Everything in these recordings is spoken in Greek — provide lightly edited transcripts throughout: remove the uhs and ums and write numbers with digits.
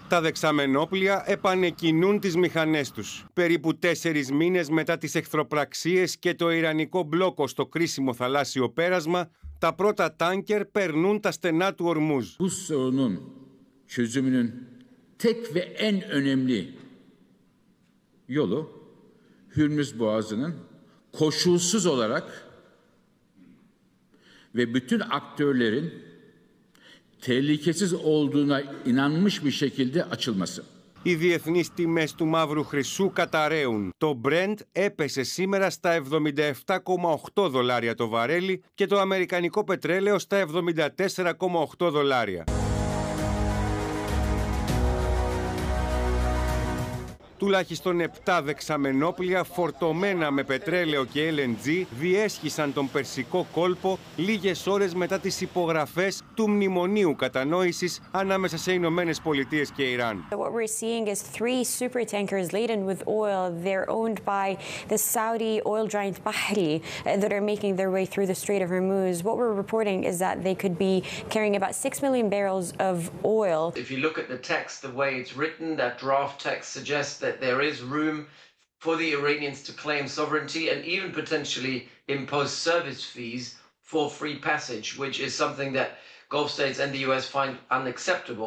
Τα δεξαμενόπλια επανεκκινούν τις μηχανές τους. Περίπου 4 μήνες μετά τις εχθροπραξίες και το ιρανικό μπλόκο στο κρίσιμο θαλάσσιο πέρασμα, τα πρώτα τάνκερ περνούν τα στενά του Ορμούζ. Bu sorunun çözümünün tek ve en önemli yolu Hürmüz Boğazı'nın koşulsuz olarak ve bütün aktörlerin tehlikesiz olduğuna inanmış bir şekilde açılması. Οι διεθνείς τιμές του μαύρου χρυσού καταραίουν. Το Brent έπεσε σήμερα στα $77,8 το βαρέλι και το αμερικανικό πετρέλαιο στα $74,8. Τουλάχιστον 7 δεξαμενόπλια φορτωμένα με πετρέλαιο και LNG διέσχισαν τον Περσικό κόλπο λίγες ώρες μετά τις υπογραφές του Μνημονίου Κατανόησης ανάμεσα σε Ηνωμένες Πολιτείες και Ιράν. What we're seeing is 3 supertankers laden with oil. They're owned by the Saudi oil giant Bahri that are making their way through the Strait of Hormuz. What we're reporting is that they could be carrying about 6 million barrels of oil. If you look at the text, the way it's written, that draft text suggests that there is room for the Iranians to claim sovereignty and even potentially impose service fees for free passage, which is something that Gulf states and the US find unacceptable.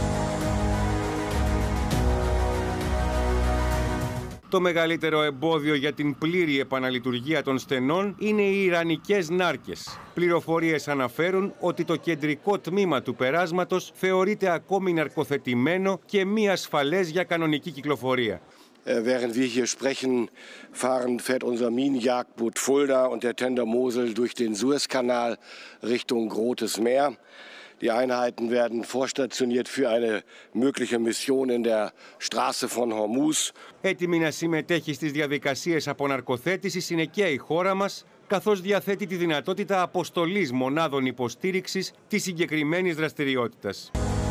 Το μεγαλύτερο εμπόδιο για την πλήρη επαναλειτουργία των στενών είναι οι ιρανικές νάρκες. Πληροφορίες αναφέρουν ότι το κεντρικό τμήμα του περάσματος θεωρείται ακόμη ναρκοθετημένο και μη ασφαλές για κανονική κυκλοφορία. Während wir hier sprechen, fährt unser Minenjagdboot Fulda und der Tender Mosel durch den Suezkanal Richtung Rotes Meer. Die Einheiten werden vorstationiert für eine mögliche Mission in der Straße von Hormuz. Έτοιμη να συμμετέχει στις διαδικασίες αποναρκοθέτησης είναι και η χώρα μας, καθώς διαθέτει τη δυνατότητα αποστολής μονάδων υποστήριξης της συγκεκριμένης δραστηριότητας.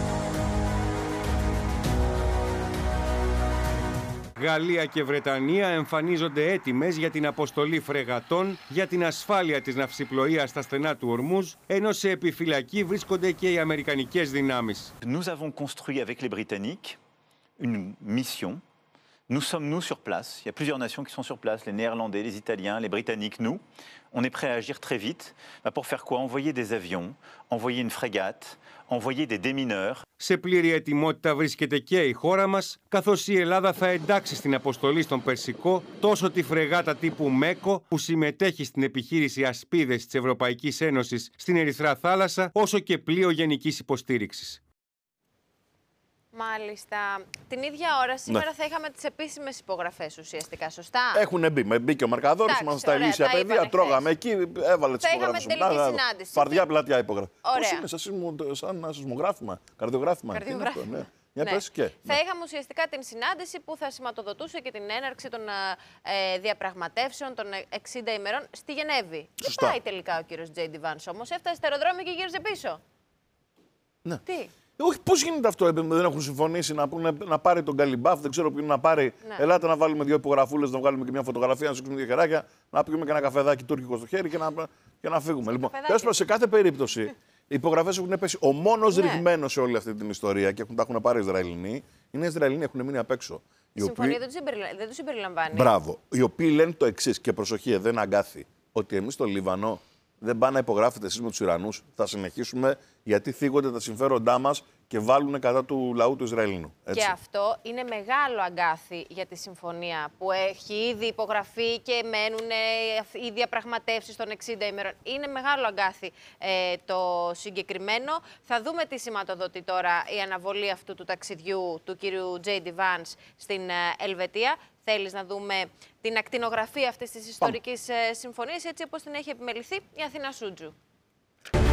Γαλλία και Βρετανία εμφανίζονται έτοιμες για την αποστολή φρεγατών για την ασφάλεια της ναυσιπλοείας στα στενά του Ορμούζ, ενώ σε επιφυλακή βρίσκονται και οι αμερικανικές δυνάμεις. Nous avons construit avec les Britanniques une mission. Nous sommes nous sur place. Il y a plusieurs nations qui sont sur place, les Néerlandais, les Italiens, les Britanniques, nous. On est prêt à agir très vite. Pour faire quoi? Envoyer des avions, envoyer une frégate, envoyer des démineurs. Σε πλήρη ετοιμότητα βρίσκεται και η χώρα μας, καθώς η Ελλάδα θα εντάξει στην αποστολή στον Περσικό τόσο τη φρεγάτα τύπου ΜΕΚΟ που συμμετέχει στην επιχείρηση Ασπίδες της Ευρωπαϊκής Ένωσης στην Ερυθρά Θάλασσα, όσο και πλοίο γενικής υποστήριξης. Μάλιστα. Την ίδια ώρα σήμερα θα είχαμε τις επίσημες υπογραφές ουσιαστικά, σωστά? Έχουν μπει και ο Μαρκαδόρης, ήμασταν στα ηλίσια παιδεία, τρώγαμε εκεί, έβαλε τις υπογραφές. Θα είχαμε τελική συνάντηση. Φαρδιά πλατιά υπογραφή. Ωραία. Πώς είναι, σαν σεισμογράφημα, καρδιογράφημα. Ναι. Θα είχαμε ουσιαστικά την συνάντηση που θα σηματοδοτούσε και την έναρξη των διαπραγματεύσεων των 60 ημερών στη Γενέβη. Δεν πάει τελικά ο κύριος J.D. Vance όμως, έφτασε στο αεροδρόμιο και γύριζε πίσω. Ναι. Τι? Όχι, πώς γίνεται αυτό, δεν έχουν συμφωνήσει να πάρει τον Καλιμπάφ, δεν ξέρω ποιον να πάρει. Ναι. Ελάτε να βάλουμε 2 υπογραφούλες, να βγάλουμε και μια φωτογραφία, να σηκώσουμε 2 χεράκια, να πιούμε και ένα καφεδάκι τουρκικό στο χέρι και να φύγουμε. Λοιπόν, σε κάθε περίπτωση, οι υπογραφές έχουν πέσει. Ο μόνος ρηγμένος σε όλη αυτή την ιστορία και τα έχουν πάρει οι Ισραηλινοί, είναι οι Ισραηλινοί, έχουν μείνει απ' έξω. Η συμφωνία δεν τους συμπεριλαμβάνει. Μπράβο. Οι οποίοι λένε το εξής, και προσοχή, δεν αγκάθι, ότι εμείς στο Λίβανο δεν πάνε να υπογράφετε εσείς με τους Ιρανούς, θα συνεχίσουμε γιατί θίγονται τα συμφέροντά μας και βάλουν κατά του λαού του Ισραηλινού. Έτσι. Και αυτό είναι μεγάλο αγκάθι για τη συμφωνία που έχει ήδη υπογραφεί και μένουν οι διαπραγματεύσεις των 60 ημερών. Είναι μεγάλο αγκάθι το συγκεκριμένο. Θα δούμε τι σηματοδοτεί τώρα η αναβολή αυτού του ταξιδιού του κύριου J.D. Vance στην Ελβετία. Θέλεις να δούμε την ακτινογραφία αυτής της ιστορικής συμφωνίας, έτσι όπως την έχει επιμεληθεί η Αθήνα Σούτζου.